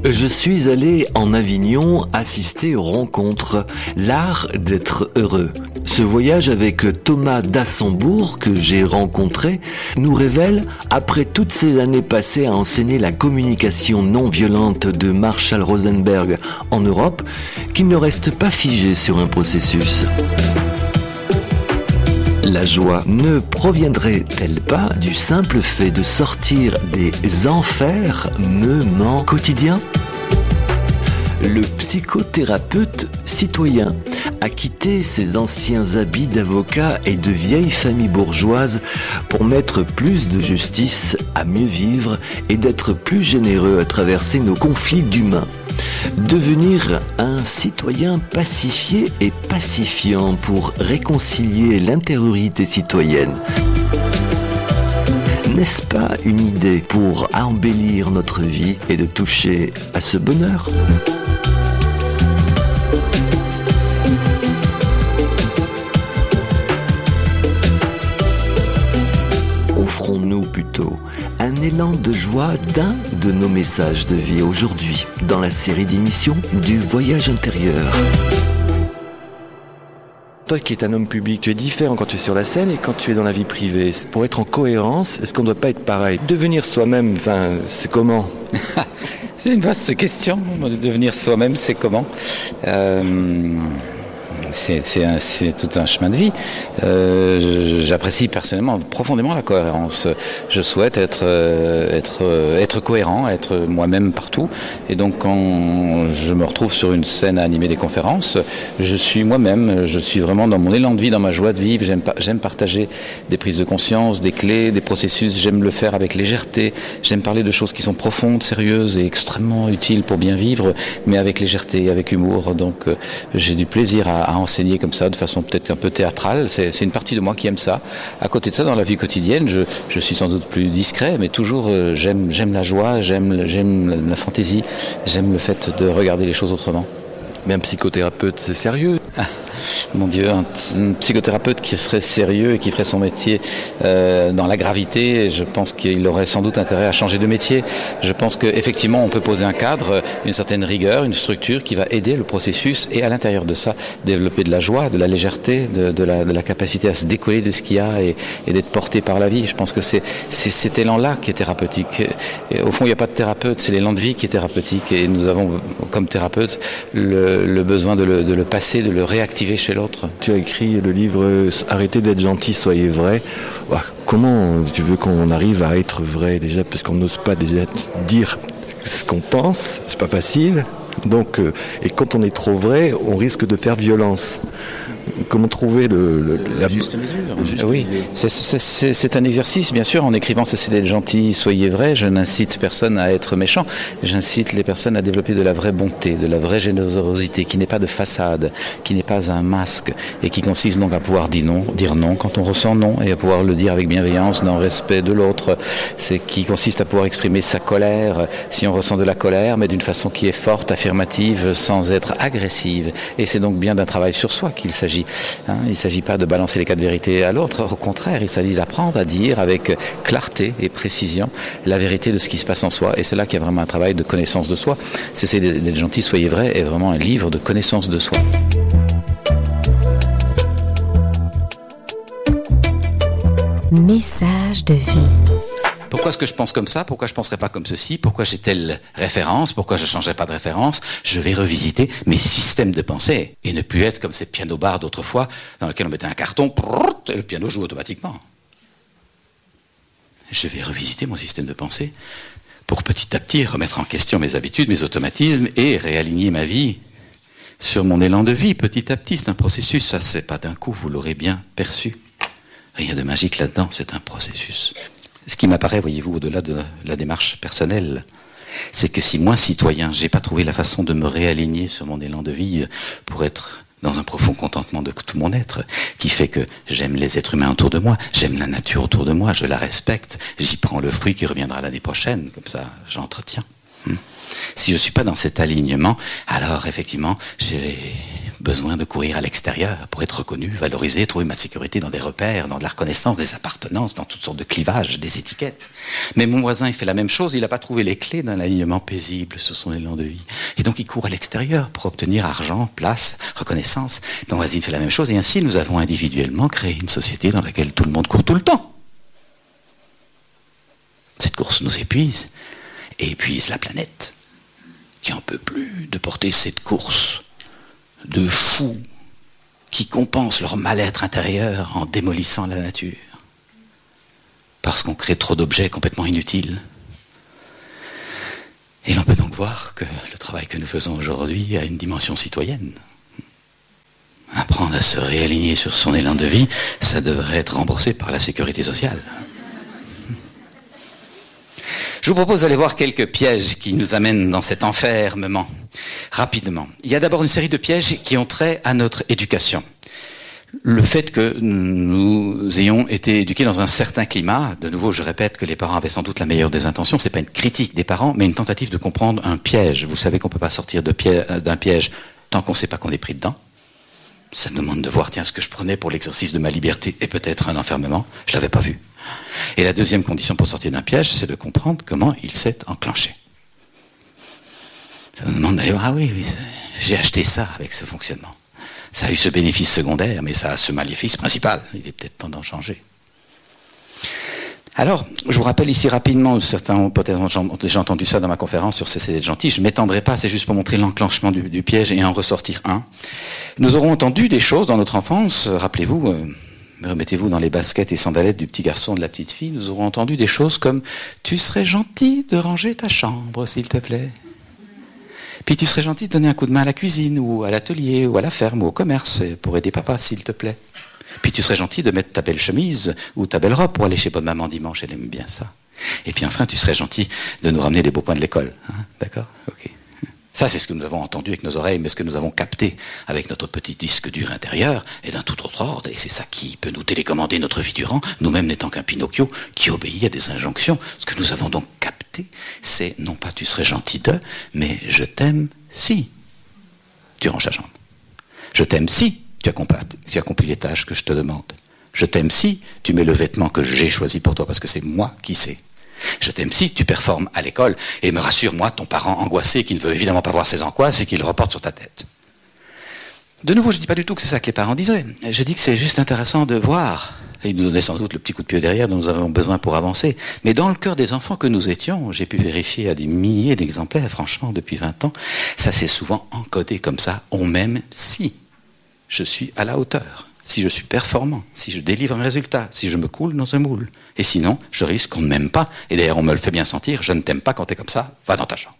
Je suis allé en Avignon assister aux rencontres, l'art d'être heureux. Ce voyage avec Thomas d'Assembourg que j'ai rencontré nous révèle, après toutes ces années passées à enseigner la communication non violente de Marshall Rosenberg en Europe, qu'il ne reste pas figé sur un processus. La joie ne proviendrait-elle pas du simple fait de sortir des enfermements quotidiens ? Le psychothérapeute citoyen a quitté ses anciens habits d'avocat et de vieille famille bourgeoise pour mettre plus de justice à mieux vivre et d'être plus généreux à traverser nos conflits d'humains. Devenir un citoyen pacifié et pacifiant pour réconcilier l'intériorité citoyenne. N'est-ce pas une idée pour embellir notre vie et de toucher à ce bonheur ? Offrons-nous plutôt un élan de joie d'un de nos messages de vie aujourd'hui dans la série d'émissions du voyage intérieur. Toi qui es un homme public, tu es différent quand tu es sur la scène et quand tu es dans la vie privée. Pour être en cohérence, est-ce qu'on ne doit pas être pareil ? Devenir soi-même, c'est comment ? C'est une vaste question. Devenir soi-même, c'est comment ? C'est tout un chemin de vie. J'apprécie personnellement profondément la cohérence. Je souhaite être cohérent, être moi-même partout. Et donc quand je me retrouve sur une scène à animer des conférences, je suis moi-même. Je suis vraiment dans mon élan de vie, dans ma joie de vivre. J'aime partager des prises de conscience, des clés, des processus. J'aime le faire avec légèreté. J'aime parler de choses qui sont profondes, sérieuses et extrêmement utiles pour bien vivre, mais avec légèreté, avec humour. Donc j'ai du plaisir à enseigner comme ça, de façon peut-être un peu théâtrale. C'est une partie de moi qui aime ça. À côté de ça, dans la vie quotidienne, je suis sans doute plus discret, mais toujours j'aime la joie, j'aime la fantaisie, j'aime le fait de regarder les choses autrement. Mais un psychothérapeute, c'est sérieux. Mon Dieu, un psychothérapeute qui serait sérieux et qui ferait son métier dans la gravité, je pense qu'il aurait sans doute intérêt à changer de métier. Je pense qu'effectivement, on peut poser un cadre, une certaine rigueur, une structure qui va aider le processus et à l'intérieur de ça, développer de la joie, de la légèreté, de la capacité à se décoller de ce qu'il y a et d'être porté par la vie. Je pense que c'est cet élan-là qui est thérapeutique. Et au fond, il n'y a pas de thérapeute, c'est l'élan de vie qui est thérapeutique et nous avons, comme thérapeute, le besoin de le passer, de le réactiver chez l'autre. Tu as écrit le livre « Arrêtez d'être gentil, soyez vrai ». Comment tu veux qu'on arrive à être vrai déjà, parce qu'on n'ose pas déjà dire ce qu'on pense, c'est pas facile. Donc, et quand on est trop vrai, on risque de faire violence. Comment trouver la juste mesure. Oui, c'est un exercice, bien sûr. En écrivant Cessez d'être gentil, soyez vrai, je n'incite personne à être méchant. J'incite les personnes à développer de la vraie bonté, de la vraie générosité, qui n'est pas de façade, qui n'est pas un masque, et qui consiste donc à pouvoir dire non quand on ressent non, et à pouvoir le dire avec bienveillance, dans le respect de l'autre. C'est qui consiste à pouvoir exprimer sa colère, si on ressent de la colère, mais d'une façon qui est forte, affirmative, sans être agressive. Et c'est donc bien d'un travail sur soi qu'il s'agit. Il ne s'agit pas de balancer les quatre vérités à l'autre, au contraire, il s'agit d'apprendre à dire avec clarté et précision la vérité de ce qui se passe en soi. Et c'est là qu'il y a vraiment un travail de connaissance de soi. Cessez d'être gentil, soyez vrai est vraiment un livre de connaissance de soi. Message de vie. Pourquoi est-ce que je pense comme ça ? Pourquoi je ne penserais pas comme ceci ? Pourquoi j'ai telle référence ? Pourquoi je ne changerais pas de référence ? Je vais revisiter mes systèmes de pensée et ne plus être comme ces pianos-bars d'autrefois dans lesquels on mettait un carton et le piano joue automatiquement. Je vais revisiter mon système de pensée pour petit à petit remettre en question mes habitudes, mes automatismes et réaligner ma vie sur mon élan de vie. Petit à petit, c'est un processus. Ça, c'est pas d'un coup, vous l'aurez bien perçu. Rien de magique là-dedans, c'est un processus. Ce qui m'apparaît, voyez-vous, au-delà de la démarche personnelle, c'est que si moi, citoyen, j'ai pas trouvé la façon de me réaligner sur mon élan de vie pour être dans un profond contentement de tout mon être, qui fait que j'aime les êtres humains autour de moi, j'aime la nature autour de moi, je la respecte, j'y prends le fruit qui reviendra l'année prochaine, comme ça, j'entretiens. Si je ne suis pas dans cet alignement, alors effectivement, j'ai besoin de courir à l'extérieur pour être reconnu, valorisé, trouver ma sécurité dans des repères, dans de la reconnaissance, des appartenances, dans toutes sortes de clivages, des étiquettes. Mais mon voisin, il fait la même chose, il n'a pas trouvé les clés d'un alignement paisible sur son élan de vie. Et donc il court à l'extérieur pour obtenir argent, place, reconnaissance. Mon voisin fait la même chose et ainsi nous avons individuellement créé une société dans laquelle tout le monde court tout le temps. Cette course nous épuise et épuise la planète, qui n'en peut plus de porter cette course de fous qui compensent leur mal-être intérieur en démolissant la nature. Parce qu'on crée trop d'objets complètement inutiles. Et l'on peut donc voir que le travail que nous faisons aujourd'hui a une dimension citoyenne. Apprendre à se réaligner sur son élan de vie, ça devrait être remboursé par la sécurité sociale. Je vous propose d'aller voir quelques pièges qui nous amènent dans cet enfermement. Rapidement. Il y a d'abord une série de pièges qui ont trait à notre éducation. Le fait que nous ayons été éduqués dans un certain climat, de nouveau je répète que les parents avaient sans doute la meilleure des intentions, c'est pas une critique des parents, mais une tentative de comprendre un piège. Vous savez qu'on peut pas sortir d'un piège tant qu'on sait pas qu'on est pris dedans. Ça nous demande de voir, tiens, ce que je prenais pour l'exercice de ma liberté est peut-être un enfermement, je l'avais pas vu. Et la deuxième condition pour sortir d'un piège, c'est de comprendre comment il s'est enclenché. Ça nous demande d'aller voir, ah oui, j'ai acheté ça avec ce fonctionnement. Ça a eu ce bénéfice secondaire, mais ça a ce maléfice principal. Il est peut-être temps d'en changer. Alors, je vous rappelle ici rapidement, certains ont peut-être déjà entendu ça dans ma conférence sur Cessez d'être gentil, je ne m'étendrai pas, c'est juste pour montrer l'enclenchement du piège et en ressortir un. Nous aurons entendu des choses dans notre enfance, rappelez-vous, remettez-vous dans les baskets et sandalettes du petit garçon, de la petite fille, nous aurons entendu des choses comme « Tu serais gentil de ranger ta chambre, s'il te plaît ». Puis tu serais gentil de donner un coup de main à la cuisine, ou à l'atelier, ou à la ferme, ou au commerce, pour aider papa, s'il te plaît. Puis tu serais gentil de mettre ta belle chemise, ou ta belle robe, pour aller chez bonne maman dimanche, elle aime bien ça. Et puis enfin, tu serais gentil de nous ramener les beaux points de l'école. Hein, d'accord ? Ok. Ça, c'est ce que nous avons entendu avec nos oreilles, mais ce que nous avons capté avec notre petit disque dur intérieur est d'un tout autre ordre, et c'est ça qui peut nous télécommander notre vie durant, nous-mêmes n'étant qu'un Pinocchio qui obéit à des injonctions. Ce que nous avons donc capté, c'est non pas tu serais gentil de, mais je t'aime si tu ranges ta chambre. Je t'aime si tu accomplis les tâches que je te demande. Je t'aime si tu mets le vêtement que j'ai choisi pour toi, parce que c'est moi qui sais. Je t'aime si tu performes à l'école, et me rassure, moi, ton parent angoissé qui ne veut évidemment pas voir ses angoisses et qui le reporte sur ta tête. De nouveau, je ne dis pas du tout que c'est ça que les parents disaient. Je dis que c'est juste intéressant de voir, et ils nous donnaient sans doute le petit coup de pied derrière dont nous avons besoin pour avancer. Mais dans le cœur des enfants que nous étions, j'ai pu vérifier à des milliers d'exemplaires, franchement, depuis 20 ans, ça s'est souvent encodé comme ça, on m'aime si je suis à la hauteur, si je suis performant, si je délivre un résultat, si je me coule dans un moule. Et sinon, je risque qu'on ne m'aime pas. Et d'ailleurs, on me le fait bien sentir, je ne t'aime pas quand t'es comme ça, va dans ta chambre.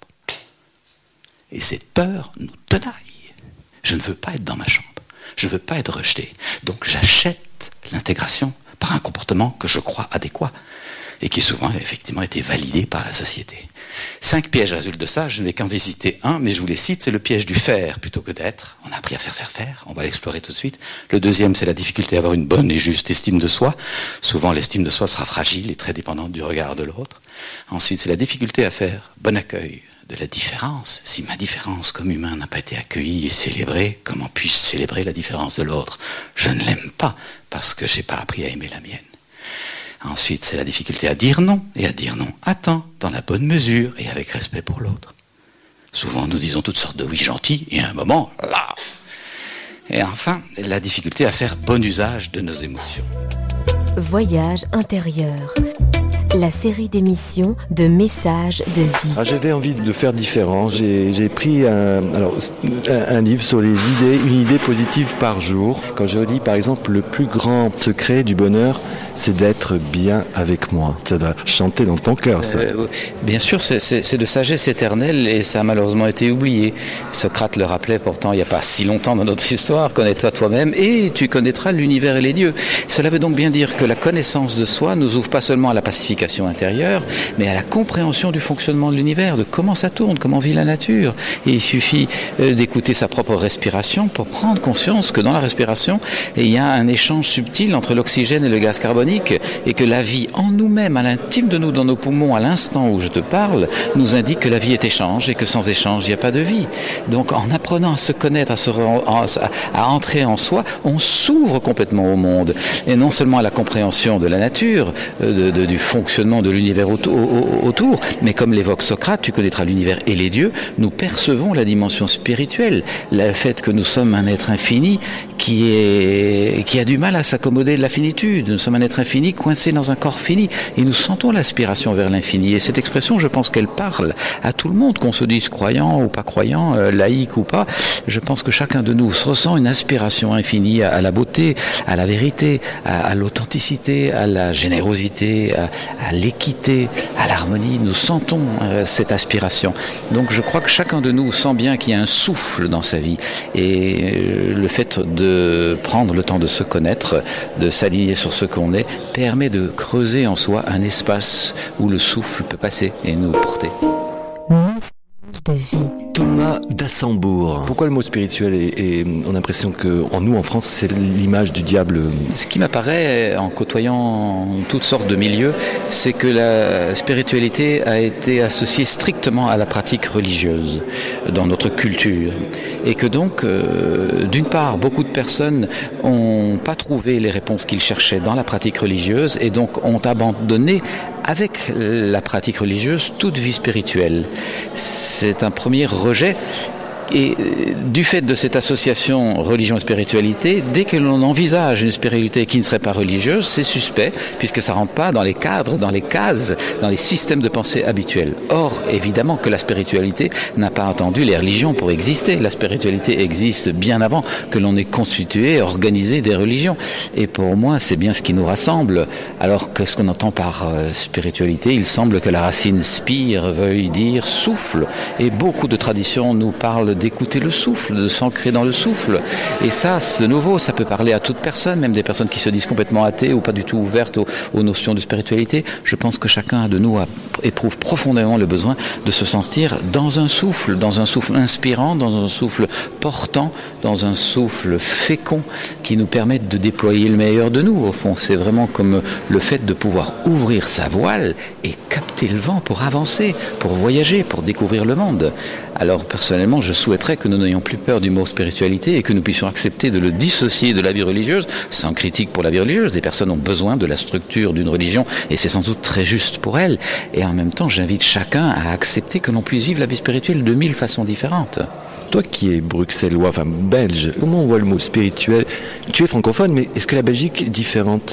Et cette peur nous tenaille. Je ne veux pas être dans ma chambre. Je ne veux pas être rejeté. Donc j'achète l'intégration par un comportement que je crois adéquat et qui souvent effectivement été validé par la société. 5 pièges résultent de ça, je ne vais qu'en visiter un, mais je vous les cite, c'est le piège du faire plutôt que d'être. On a appris à faire, on va l'explorer tout de suite. Le deuxième, c'est la difficulté à avoir une bonne et juste estime de soi. Souvent, l'estime de soi sera fragile et très dépendante du regard de l'autre. Ensuite, c'est la difficulté à faire bon accueil de la différence. Si ma différence comme humain n'a pas été accueillie et célébrée, comment puis-je célébrer la différence de l'autre ? Je ne l'aime pas parce que je n'ai pas appris à aimer la mienne. Ensuite, c'est la difficulté à dire non, et à dire non à temps, dans la bonne mesure, et avec respect pour l'autre. Souvent, nous disons toutes sortes de oui gentils, et à un moment, là. Et enfin, la difficulté à faire bon usage de nos émotions. Voyage intérieur. La série d'émissions de messages de vie. J'avais envie de faire différent. J'ai pris un livre sur les idées, une idée positive par jour. Quand je lis par exemple, le plus grand secret du bonheur, c'est d'être bien avec moi. Ça doit chanter dans ton cœur, ça. Bien sûr, c'est de sagesse éternelle et ça a malheureusement été oublié. Socrate le rappelait pourtant il n'y a pas si longtemps dans notre histoire. Connais-toi toi-même et tu connaîtras l'univers et les dieux. Cela veut donc bien dire que la connaissance de soi nous ouvre pas seulement à la pacification purification intérieure, mais à la compréhension du fonctionnement de l'univers, de comment ça tourne, comment vit la nature. Et il suffit d'écouter sa propre respiration pour prendre conscience que dans la respiration, il y a un échange subtil entre l'oxygène et le gaz carbonique, et que la vie en nous-mêmes, à l'intime de nous, dans nos poumons, à l'instant où je te parle, nous indique que la vie est échange et que sans échange, il n'y a pas de vie. Donc en apprenant à se connaître, à entrer en soi, on s'ouvre complètement au monde. Et non seulement à la compréhension de la nature, du fonctionnement de l'univers autour, mais comme l'évoque Socrate, tu connaîtras l'univers et les dieux, nous percevons la dimension spirituelle, le fait que nous sommes un être infini qui a du mal à s'accommoder de la finitude. Nous sommes un être infini coincé dans un corps fini et nous sentons l'aspiration vers l'infini. Et cette expression, je pense qu'elle parle à tout le monde, qu'on se dise croyant ou pas croyant, laïque ou pas. Je pense que chacun de nous ressent une aspiration infinie à la beauté, à la vérité, à l'authenticité, à la générosité, à l'équité, à l'harmonie. Nous sentons cette aspiration. Donc je crois que chacun de nous sent bien qu'il y a un souffle dans sa vie. Et le fait de prendre le temps de se connaître, de s'aligner sur ce qu'on est, permet de creuser en soi un espace où le souffle peut passer et nous porter. De vie. Thomas d'Assembourg. Pourquoi le mot spirituel est on a l'impression que en nous en France c'est l'image du diable? Ce qui m'apparaît en côtoyant toutes sortes de milieux, c'est que la spiritualité a été associée strictement à la pratique religieuse dans notre culture, et que donc d'une part beaucoup de personnes n'ont pas trouvé les réponses qu'ils cherchaient dans la pratique religieuse et donc ont abandonné avec la pratique religieuse toute vie spirituelle. C'est un premier rejet. Et du fait de cette association religion et spiritualité, dès que l'on envisage une spiritualité qui ne serait pas religieuse, c'est suspect, puisque ça ne rentre pas dans les cadres, dans les cases, dans les systèmes de pensée habituels. Or, évidemment que la spiritualité n'a pas attendu les religions pour exister. La spiritualité existe bien avant que l'on ait constitué, organisé des religions. Et pour moi, c'est bien ce qui nous rassemble. Alors, qu'est-ce qu'on entend par spiritualité? Il semble que la racine spire veuille dire souffle. Et beaucoup de traditions nous parlent d'écouter le souffle, de s'ancrer dans le souffle. Et ça, de nouveau, ça peut parler à toute personne, même des personnes qui se disent complètement athées ou pas du tout ouvertes aux notions de spiritualité. Je pense que chacun de nous éprouve profondément le besoin de se sentir dans un souffle inspirant, dans un souffle portant, dans un souffle fécond qui nous permette de déployer le meilleur de nous. Au fond, c'est vraiment comme le fait de pouvoir ouvrir sa voile et capter le vent pour avancer, pour voyager, pour découvrir le monde. Alors personnellement, je souhaiterais que nous n'ayons plus peur du mot spiritualité et que nous puissions accepter de le dissocier de la vie religieuse, sans critique pour la vie religieuse. Des personnes ont besoin de la structure d'une religion et c'est sans doute très juste pour elles. Et en même temps, j'invite chacun à accepter que l'on puisse vivre la vie spirituelle de 1000 façons différentes. Toi qui es bruxellois, enfin belge, comment on voit le mot spirituel? Tu es francophone, mais est-ce que la Belgique est différente?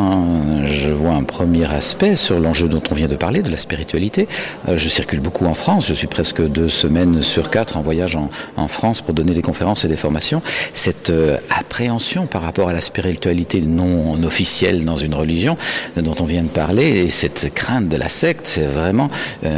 Je vois un premier aspect sur l'enjeu dont on vient de parler, de la spiritualité. Je circule beaucoup en France, je suis presque 2 semaines sur 4 en voyage en France pour donner des conférences et des formations. Cette appréhension par rapport à la spiritualité non officielle dans une religion dont on vient de parler, et cette crainte de la secte, c'est vraiment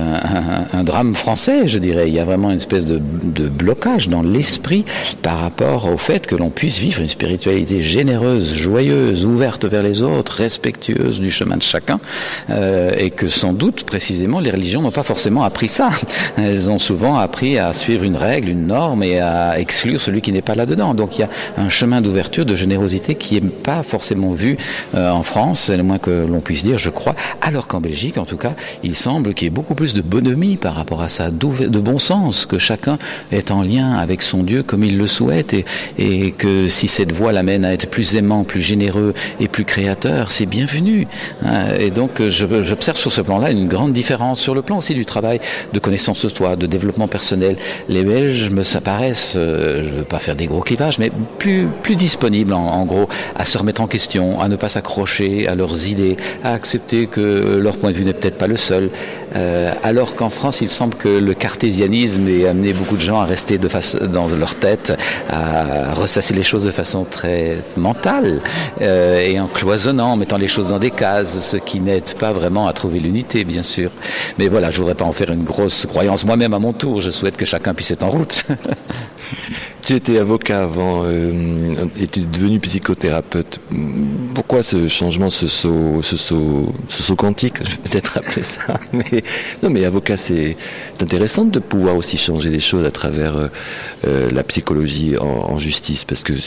un drame français, je dirais. Il y a vraiment une espèce de blocage dans l'esprit par rapport au fait que l'on puisse vivre une spiritualité généreuse, joyeuse, ouverte vers les autres, respectueuse du chemin de chacun, et que sans doute précisément les religions n'ont pas forcément appris ça. Elles ont souvent appris à suivre une règle, une norme et à exclure celui qui n'est pas là-dedans. Donc il y a un chemin d'ouverture, de générosité qui n'est pas forcément vu en France, c'est le moins que l'on puisse dire, je crois, alors qu'en Belgique, en tout cas, il semble qu'il y ait beaucoup plus de bonhomie par rapport à ça, de bon sens, que chacun est en lien avec son Dieu comme il le souhaite, et que si cette voie l'amène à être plus aimant, plus généreux et plus créateur, c'est bienvenu. Et donc j'observe sur ce plan-là une grande différence sur le plan aussi du travail de connaissance de soi, de développement personnel. Les Belges me paraissent, je ne veux pas faire des gros clivages, mais plus disponibles en gros à se remettre en question, à ne pas s'accrocher à leurs idées, à accepter que leur point de vue n'est peut-être pas le seul. Alors qu'en France, il semble que le cartésianisme ait amené beaucoup de gens à rester dans leur tête, à ressasser les choses de façon très mentale, et en cloisonnant, en mettant les choses dans des cases, ce qui n'aide pas vraiment à trouver l'unité, bien sûr. Mais voilà, je voudrais pas en faire une grosse croyance moi-même à mon tour, je souhaite que chacun puisse être en route. Tu étais avocat avant et tu es devenu psychothérapeute. Pourquoi ce changement, ce saut quantique, je vais peut-être appeler ça. Mais avocat, c'est intéressant de pouvoir aussi changer les choses à travers la psychologie en justice, parce que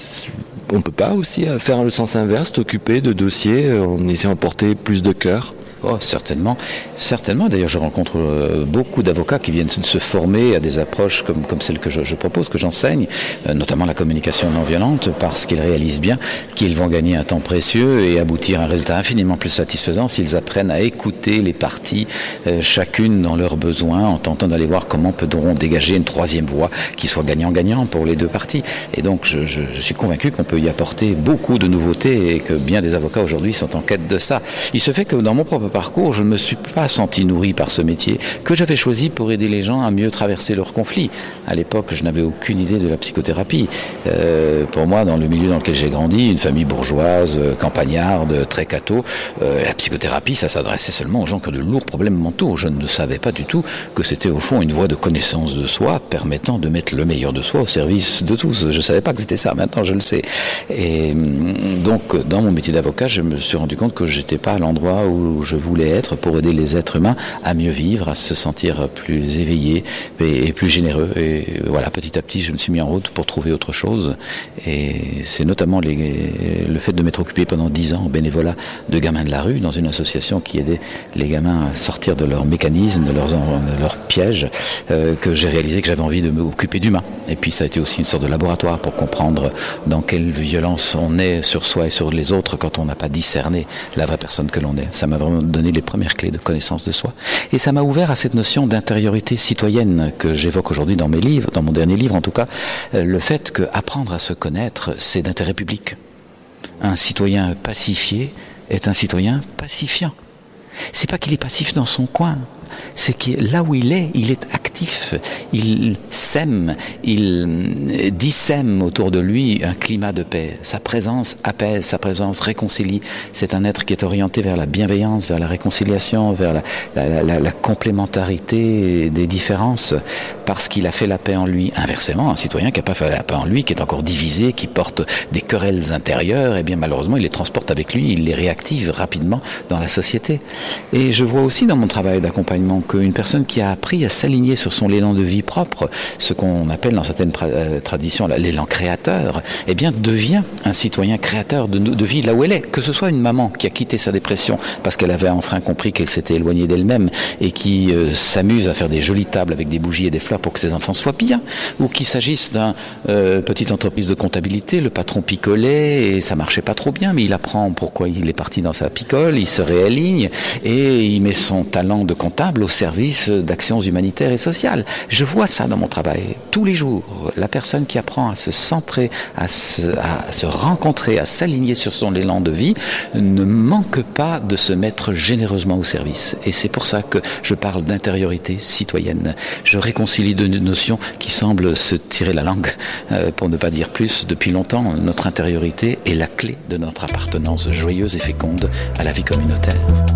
on ne peut pas aussi faire le sens inverse, t'occuper de dossiers en essayant de porter plus de cœur. Oh, certainement. D'ailleurs, je rencontre beaucoup d'avocats qui viennent se former à des approches comme celles que je propose, que j'enseigne, notamment la communication non violente, parce qu'ils réalisent bien qu'ils vont gagner un temps précieux et aboutir à un résultat infiniment plus satisfaisant s'ils apprennent à écouter les parties, chacune dans leurs besoins, en tentant d'aller voir comment peut-on dégager une troisième voie qui soit gagnant-gagnant pour les deux parties. Et donc, je suis convaincu qu'on peut y apporter beaucoup de nouveautés et que bien des avocats aujourd'hui sont en quête de ça. Il se fait que dans mon propre parcours, je ne me suis pas senti nourri par ce métier que j'avais choisi pour aider les gens à mieux traverser leurs conflits. À l'époque, je n'avais aucune idée de la psychothérapie. Pour moi, dans le milieu dans lequel j'ai grandi, une famille bourgeoise, campagnarde, très catho, la psychothérapie, ça s'adressait seulement aux gens qui ont de lourds problèmes mentaux. Je ne savais pas du tout que c'était au fond une voie de connaissance de soi permettant de mettre le meilleur de soi au service de tous. Je ne savais pas que c'était ça, maintenant je le sais. Et donc, dans mon métier d'avocat, je me suis rendu compte que je n'étais pas à l'endroit où je voulais être pour aider les êtres humains à mieux vivre, à se sentir plus éveillés et plus généreux. Et voilà, petit à petit, je me suis mis en route pour trouver autre chose. Et c'est notamment le fait de m'être occupé pendant 10 ans au bénévolat de gamins de la rue, dans une association qui aidait les gamins à sortir de leurs mécanismes, de leurs pièges, que j'ai réalisé que j'avais envie de m'occuper d'humains. Et puis ça a été aussi une sorte de laboratoire pour comprendre dans quelle violence on est sur soi et sur les autres quand on n'a pas discerné la vraie personne que l'on est. Ça m'a vraiment donné les premières clés de connaissance de soi. Et ça m'a ouvert à cette notion d'intériorité citoyenne que j'évoque aujourd'hui dans mes livres, dans mon dernier livre en tout cas, le fait qu'apprendre à se connaître, c'est d'intérêt public. Un citoyen pacifié est un citoyen pacifiant. C'est pas qu'il est passif dans son coin, c'est que là où il est actif, il sème, il dissème autour de lui un climat de paix. Sa présence apaise, sa présence réconcilie. C'est un être qui est orienté vers la bienveillance, vers la réconciliation, vers la complémentarité des différences, parce qu'il a fait la paix en lui. Inversement, un citoyen qui n'a pas fait la paix en lui, qui est encore divisé, qui porte des querelles intérieures, eh bien malheureusement, il les transporte avec lui, il les réactive rapidement dans la société. Et je vois aussi dans mon travail d'accompagnement qu'une personne qui a appris à s'aligner sur son élan de vie propre, ce qu'on appelle dans certaines traditions l'élan créateur, eh bien devient un citoyen créateur de vie là où elle est. Que ce soit une maman qui a quitté sa dépression parce qu'elle avait enfin compris qu'elle s'était éloignée d'elle-même et qui s'amuse à faire des jolies tables avec des bougies et des fleurs pour que ses enfants soient bien, ou qu'il s'agisse d'une petite entreprise de comptabilité, le patron picolait et ça marchait pas trop bien, mais il apprend pourquoi il est parti dans sa picole, il se réaligne et il met son talent de comptable au service d'actions humanitaires et sociales. Je vois ça dans mon travail tous les jours. La personne qui apprend à se centrer, à se rencontrer, à s'aligner sur son élan de vie ne manque pas de se mettre généreusement au service. Et c'est pour ça que je parle d'intériorité citoyenne. Je réconcilie deux notions qui semblent se tirer la langue, pour ne pas dire plus, depuis longtemps. Notre intériorité est la clé de notre appartenance joyeuse et féconde à la vie communautaire.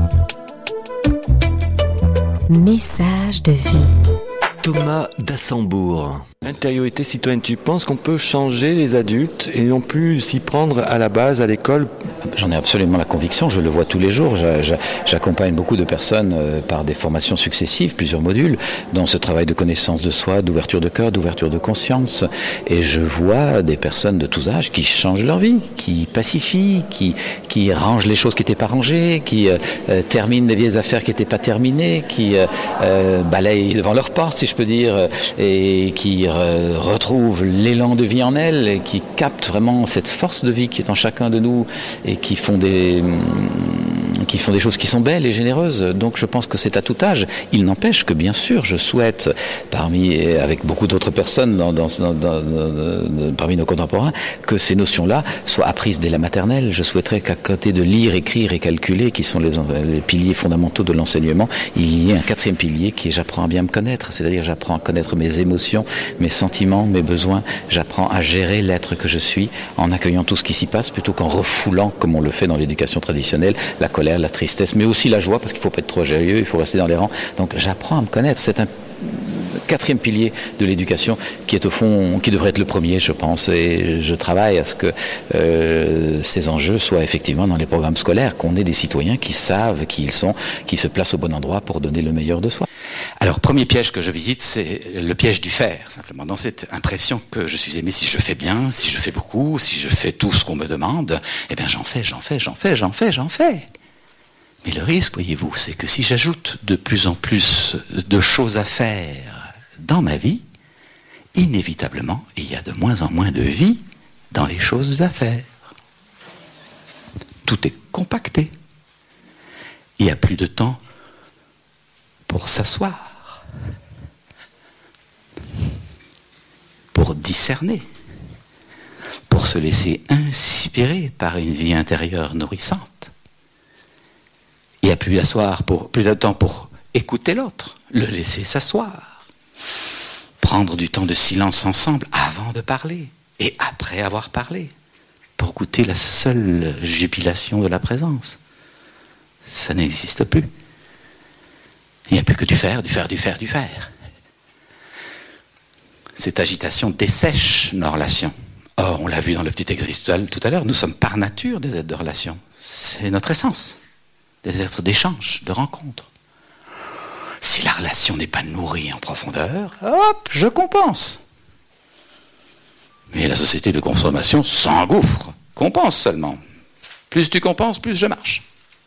Message de vie. Thomas d'Assembourg. Intériorité citoyenne, tu penses qu'on peut changer les adultes et non plus s'y prendre à la base, à l'école? J'en ai absolument la conviction, je le vois tous les jours. J'accompagne beaucoup de personnes par des formations successives, plusieurs modules, dans ce travail de connaissance de soi, d'ouverture de cœur, d'ouverture de conscience. Et je vois des personnes de tous âges qui changent leur vie, qui pacifient, qui rangent les choses qui n'étaient pas rangées, qui terminent des vieilles affaires qui n'étaient pas terminées, qui balayent devant leur porte, si je peux dire, et qui retrouvent l'élan de vie en elles et qui captent vraiment cette force de vie qui est en chacun de nous et qui font des choses qui sont belles et généreuses. Donc je pense que c'est à tout âge. Il n'empêche que bien sûr je souhaite, avec beaucoup d'autres personnes parmi nos contemporains, que ces notions-là soient apprises dès la maternelle. Je souhaiterais qu'à côté de lire, écrire et calculer, qui sont les piliers fondamentaux de l'enseignement, il y ait un quatrième pilier qui est j'apprends à bien me connaître, c'est-à-dire j'apprends à connaître mes émotions, mes sentiments, mes besoins. J'apprends à gérer l'être que je suis en accueillant tout ce qui s'y passe plutôt qu'en refoulant, comme on le fait dans l'éducation traditionnelle, la colère, la tristesse, mais aussi la joie, parce qu'il ne faut pas être trop joyeux, il faut rester dans les rangs. Donc j'apprends à me connaître. quatrième pilier de l'éducation qui est au fond, qui devrait être le premier, je pense. Et je travaille à ce que ces enjeux soient effectivement dans les programmes scolaires, qu'on ait des citoyens qui savent qui ils sont, qui se placent au bon endroit pour donner le meilleur de soi. Alors, premier piège que je visite, c'est le piège du faire, simplement. Dans cette impression que je suis aimé si je fais bien, si je fais beaucoup, si je fais tout ce qu'on me demande, eh bien j'en fais. Mais le risque, voyez-vous, c'est que si j'ajoute de plus en plus de choses à faire dans ma vie, inévitablement, il y a de moins en moins de vie dans les choses à faire. Tout est compacté. Il n'y a plus de temps pour s'asseoir, pour discerner, pour se laisser inspirer par une vie intérieure nourrissante. Il n'y a plus plus de temps pour écouter l'autre, le laisser s'asseoir, prendre du temps de silence ensemble avant de parler et après avoir parlé, pour goûter la seule jubilation de la présence. Ça n'existe plus. Il n'y a plus que du faire. Cette agitation dessèche nos relations. Or, on l'a vu dans le petit exercice tout à l'heure, nous sommes par nature des êtres de relation. C'est notre essence, des êtres d'échange, de rencontre. Si la relation n'est pas nourrie en profondeur, hop, je compense. Mais la société de consommation s'engouffre, compense seulement. Plus tu compenses, plus je marche.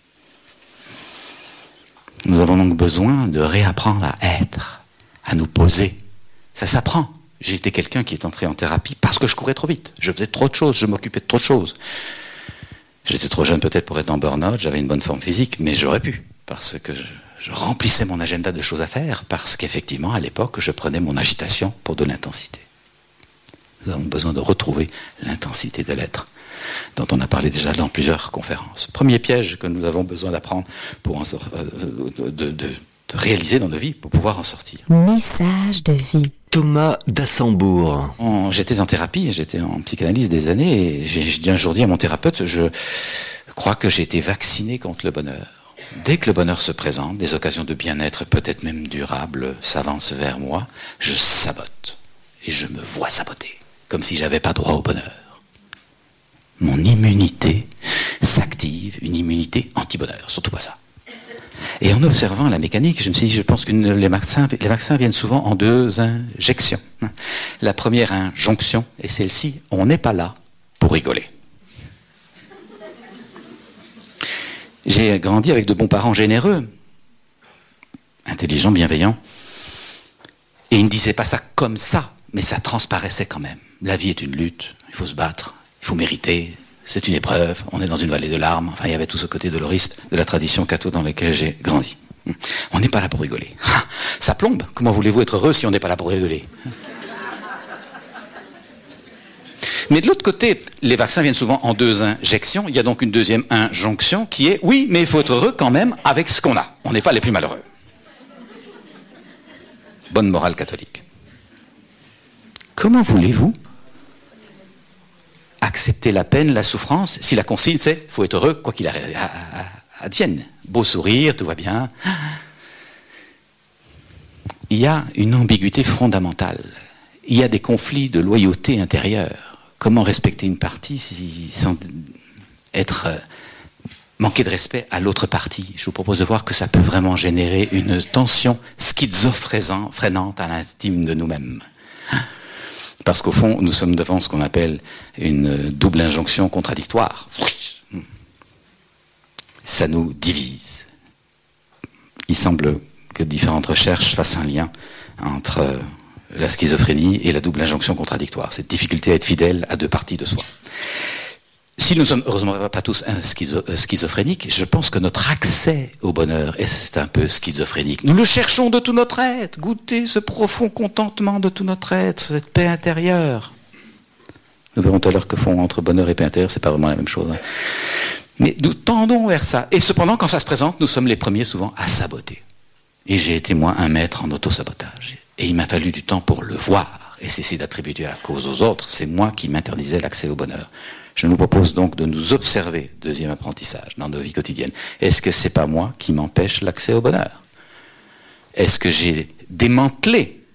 Nous avons donc besoin de réapprendre à être, à nous poser. Ça s'apprend. J'ai été quelqu'un qui est entré en thérapie parce que je courais trop vite. Je faisais trop de choses, je m'occupais de trop de choses. J'étais trop jeune peut-être pour être en burn-out, j'avais une bonne forme physique, mais j'aurais pu. Parce que je remplissais mon agenda de choses à faire, parce qu'effectivement, à l'époque, je prenais mon agitation pour de l'intensité. Nous avons besoin de retrouver l'intensité de l'être, dont on a parlé déjà dans plusieurs conférences. Premier piège que nous avons besoin d'apprendre pour de réaliser dans nos vies, pour pouvoir en sortir. Message de vie. Thomas d'Assembourg. J'étais en thérapie, j'étais en psychanalyse des années, et je dis un jour à mon thérapeute, je crois que j'ai été vacciné contre le bonheur. Dès que le bonheur se présente, des occasions de bien-être, peut-être même durables, s'avancent vers moi, je sabote. Et je me vois saboter, comme si j'avais pas droit au bonheur. Mon immunité s'active, une immunité anti-bonheur, surtout pas ça. Et en observant la mécanique, je me suis dit, je pense que les vaccins viennent souvent en 2 injections. La première injonction, et celle-ci, on n'est pas là pour rigoler. J'ai grandi avec de bons parents généreux, intelligents, bienveillants, et ils ne disaient pas ça comme ça, mais ça transparaissait quand même. La vie est une lutte, il faut se battre, il faut mériter, c'est une épreuve, on est dans une vallée de larmes. Enfin, il y avait tout ce côté doloriste de la tradition catho dans laquelle j'ai grandi. On n'est pas là pour rigoler. Ça plombe. Comment voulez-vous être heureux si on n'est pas là pour rigoler ? Mais de l'autre côté, les vaccins viennent souvent en 2 injections. Il y a donc une deuxième injonction qui est, oui, mais il faut être heureux quand même avec ce qu'on a. On n'est pas les plus malheureux. Bonne morale catholique. Comment voulez-vous accepter la peine, la souffrance, si la consigne c'est « faut être heureux, quoi qu'il advienne ». Beau sourire, tout va bien. Il y a une ambiguïté fondamentale. Il y a des conflits de loyauté intérieure. Comment respecter une partie sans être manquer de respect à l'autre partie ? Je vous propose de voir que ça peut vraiment générer une tension schizophrénante à l'intime de nous-mêmes. Parce qu'au fond, nous sommes devant ce qu'on appelle une double injonction contradictoire. Ça nous divise. Il semble que différentes recherches fassent un lien entre la schizophrénie et la double injonction contradictoire. Cette difficulté à être fidèle à 2 parties de soi. Si nous ne sommes heureusement pas tous schizophréniques, je pense que notre accès au bonheur est un peu schizophrénique. Nous le cherchons de tout notre être, goûter ce profond contentement de tout notre être, cette paix intérieure. Nous verrons tout à l'heure que font entre bonheur et paix intérieure, c'est pas vraiment la même chose. Mais nous tendons vers ça. Et cependant, quand ça se présente, nous sommes les premiers souvent à saboter. Et j'ai été moi un maître en auto-sabotage. Et il m'a fallu du temps pour le voir et cesser d'attribuer la cause aux autres. C'est moi qui m'interdisais l'accès au bonheur. Je nous propose donc de nous observer, deuxième apprentissage, dans nos vies quotidiennes. Est-ce que c'est pas moi qui m'empêche l'accès au bonheur ? Est-ce que j'ai démantelé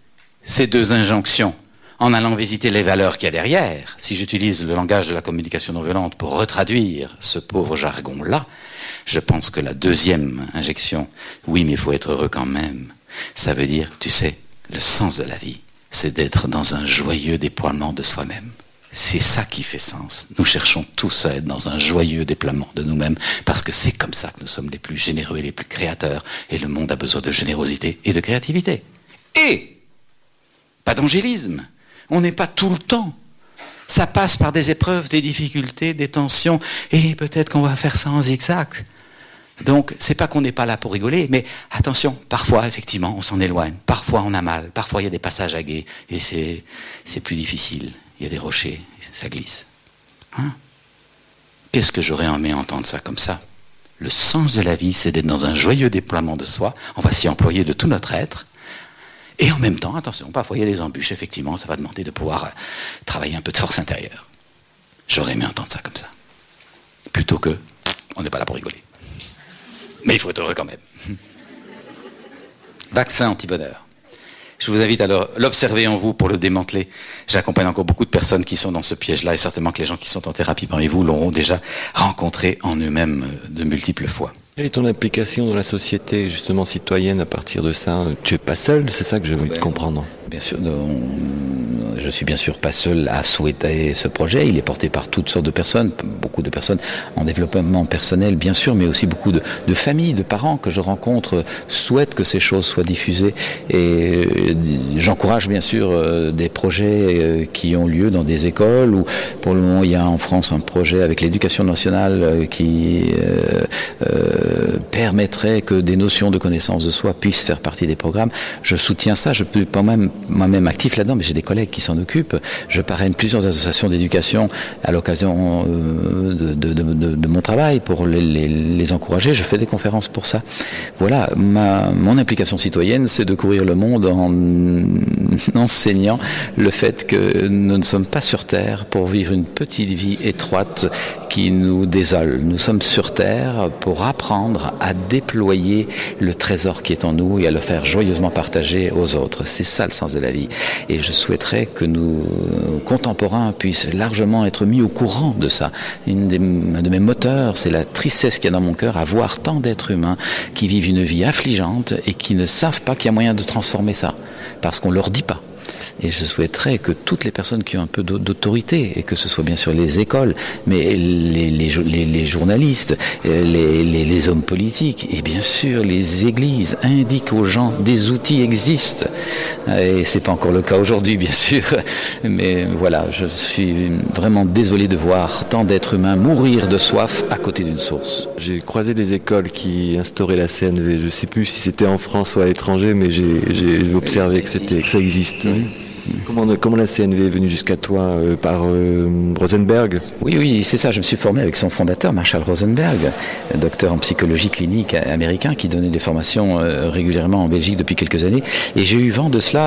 ces deux injonctions en allant visiter les valeurs qu'il y a derrière, si j'utilise le langage de la communication non violente pour retraduire ce pauvre jargon-là, je pense que la deuxième injection, oui, mais il faut être heureux quand même, ça veut dire, tu sais, le sens de la vie, c'est d'être dans un joyeux déploiement de soi-même. C'est ça qui fait sens. Nous cherchons tous à être dans un joyeux déploiement de nous-mêmes, parce que c'est comme ça que nous sommes les plus généreux et les plus créateurs, et le monde a besoin de générosité et de créativité. Et pas d'angélisme. On n'est pas tout le temps. Ça passe par des épreuves, des difficultés, des tensions, et peut-être qu'on va faire ça en zigzag. Donc, c'est pas qu'on n'est pas là pour rigoler, mais attention, parfois, effectivement, on s'en éloigne, parfois on a mal, parfois il y a des passages à gué, et c'est plus difficile. Il y a des rochers, ça glisse. Hein? Qu'est-ce que j'aurais aimé entendre ça comme ça? Le sens de la vie, c'est d'être dans un joyeux déploiement de soi, on va s'y employer de tout notre être, et en même temps, attention, parfois il y a des embûches, effectivement, ça va demander de pouvoir travailler un peu de force intérieure. J'aurais aimé entendre ça comme ça. Plutôt que, on n'est pas là pour rigoler. Mais il faut être heureux quand même. Vaccin anti-bonheur. Je vous invite à l'observer en vous pour le démanteler. J'accompagne encore beaucoup de personnes qui sont dans ce piège-là, et certainement que les gens qui sont en thérapie parmi vous l'auront déjà rencontré en eux-mêmes de multiples fois. Quelle est ton implication dans la société, justement, citoyenne à partir de ça? Tu n'es pas seul, c'est ça que j'ai envie de comprendre. Bien sûr, je suis bien sûr pas seul à souhaiter ce projet. Il est porté par toutes sortes de personnes, beaucoup de personnes en développement personnel, bien sûr, mais aussi beaucoup de familles, de parents que je rencontre souhaitent que ces choses soient diffusées. Et j'encourage bien sûr des projets qui ont lieu dans des écoles, où pour le moment il y a en France un projet avec l'éducation nationale qui permettrait que des notions de connaissance de soi puissent faire partie des programmes. Je soutiens ça, je peux pas moi-même actif là-dedans, mais j'ai des collègues qui s'en occupent. Je parraine plusieurs associations d'éducation à l'occasion de mon travail pour les encourager. Je fais des conférences pour ça. Voilà, mon implication citoyenne, c'est de courir le monde en enseignant le fait que nous ne sommes pas sur Terre pour vivre une petite vie étroite qui nous désole. Nous sommes sur Terre pour apprendre à déployer le trésor qui est en nous et à le faire joyeusement partager aux autres. C'est ça le sens de la vie. Et je souhaiterais que nos contemporains puissent largement être mis au courant de ça. Un de mes moteurs, c'est la tristesse qu'il y a dans mon cœur à voir tant d'êtres humains qui vivent une vie affligeante et qui ne savent pas qu'il y a moyen de transformer ça, parce qu'on leur dit pas. Et je souhaiterais que toutes les personnes qui ont un peu d'autorité, et que ce soit bien sûr les écoles, mais les journalistes, les hommes politiques, et bien sûr les églises, indiquent aux gens des outils existent. Et c'est pas encore le cas aujourd'hui, bien sûr, mais voilà, je suis vraiment désolé de voir tant d'êtres humains mourir de soif à côté d'une source. J'ai croisé des écoles qui instauraient la CNV. Je sais plus si c'était en France ou à l'étranger, mais j'ai observé que ça existe. Oui. Comment la CNV est venue jusqu'à toi par Rosenberg? Oui, c'est ça. Je me suis formé avec son fondateur, Marshall Rosenberg, docteur en psychologie clinique américain, qui donnait des formations régulièrement en Belgique depuis quelques années. Et j'ai eu vent de cela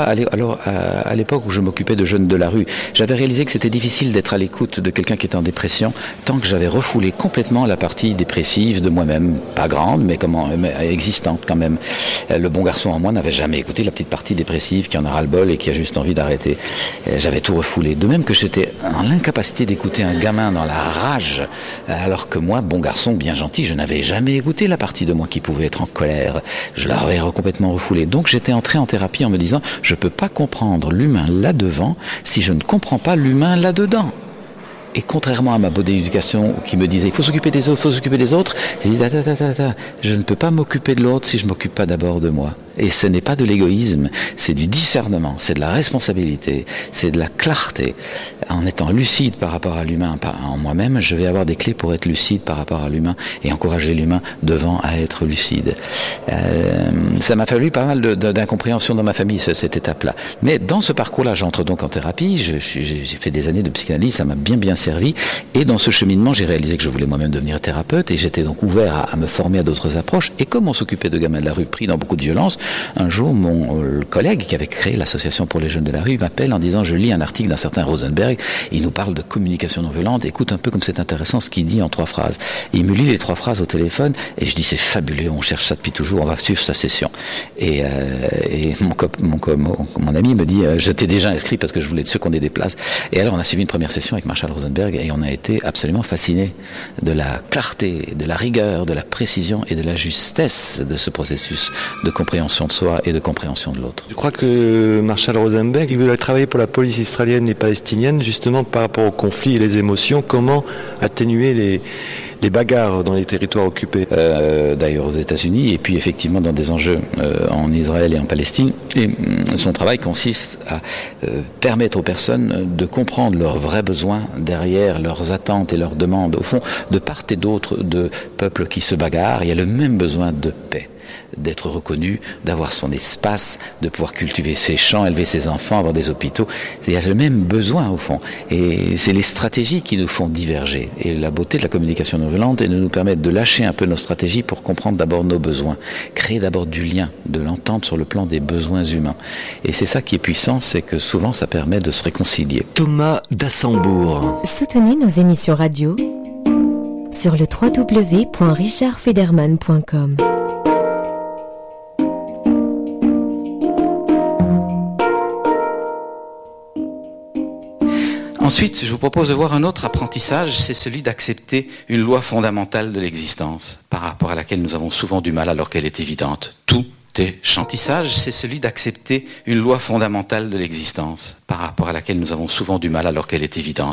à l'époque où je m'occupais de jeunes de la rue. J'avais réalisé que c'était difficile d'être à l'écoute de quelqu'un qui était en dépression tant que j'avais refoulé complètement la partie dépressive de moi-même. Pas grande, mais existante quand même. Le bon garçon en moi n'avait jamais écouté la petite partie dépressive qui en a ras-le-bol et qui a juste envie d'arrêter. J'avais tout refoulé. De même que j'étais en l'incapacité d'écouter un gamin dans la rage, alors que moi, bon garçon, bien gentil, je n'avais jamais écouté la partie de moi qui pouvait être en colère. Je l'avais complètement refoulé. Donc j'étais entré en thérapie en me disant, je peux pas comprendre l'humain là-devant si je ne comprends pas l'humain là-dedans. Et contrairement à ma bonne éducation qui me disait, il faut s'occuper des autres, j'ai dit, je ne peux pas m'occuper de l'autre si je ne m'occupe pas d'abord de moi. Et ce n'est pas de l'égoïsme, c'est du discernement, c'est de la responsabilité, c'est de la clarté. En étant lucide par rapport à l'humain, en moi-même, je vais avoir des clés pour être lucide par rapport à l'humain et encourager l'humain devant à être lucide. Ça m'a fallu pas mal d'incompréhension dans ma famille, cette étape-là. Mais dans ce parcours-là, j'entre donc en thérapie, j'ai fait des années de psychanalyse, ça m'a bien servi. Et dans ce cheminement, j'ai réalisé que je voulais moi-même devenir thérapeute et j'étais donc ouvert à me former à d'autres approches. Et comme on s'occupait de gamins de la rue pris dans beaucoup de violence, Un jour, mon collègue qui avait créé l'association pour les jeunes de la rue m'appelle en disant, je lis un article d'un certain Rosenberg, il nous parle de communication non violente, écoute un peu comme c'est intéressant ce qu'il dit en 3 phrases. Et il me lit les 3 phrases au téléphone et je dis, c'est fabuleux, on cherche ça depuis toujours, on va suivre sa session. Et mon ami me dit, je t'ai déjà inscrit parce que je voulais être sûr qu'on ait des places. Et alors on a suivi une première session avec Marshall Rosenberg et on a été absolument fascinés de la clarté, de la rigueur, de la précision et de la justesse de ce processus de compréhension de soi et de compréhension de l'autre. Je crois que Marshall Rosenberg, il voulait travailler pour la police israélienne et palestinienne justement par rapport aux conflits et les émotions, comment atténuer les bagarres dans les territoires occupés. D'ailleurs aux États-Unis et puis effectivement dans des enjeux en Israël et en Palestine. Et son travail consiste à permettre aux personnes de comprendre leurs vrais besoins derrière leurs attentes et leurs demandes. Au fond, de part et d'autre de peuples qui se bagarrent, il y a le même besoin de paix, d'être reconnu, d'avoir son espace, de pouvoir cultiver ses champs, élever ses enfants, avoir des hôpitaux. Il y a le même besoin au fond. Et c'est les stratégies qui nous font diverger. Et la beauté de la communication non violente est de nous permettre de lâcher un peu nos stratégies pour comprendre d'abord nos besoins. Créer d'abord du lien, de l'entente sur le plan des besoins humains. Et c'est ça qui est puissant, c'est que souvent ça permet de se réconcilier. Thomas d'Assembourg. Soutenez nos émissions radio sur le www.richardfederman.com. Ensuite, je vous propose de voir un autre apprentissage, c'est celui d'accepter une loi fondamentale de l'existence, par rapport à laquelle nous avons souvent du mal alors qu'elle est évidente. Tout est chantissage, c'est celui d'accepter une loi fondamentale de l'existence, par rapport à laquelle nous avons souvent du mal alors qu'elle est évidente.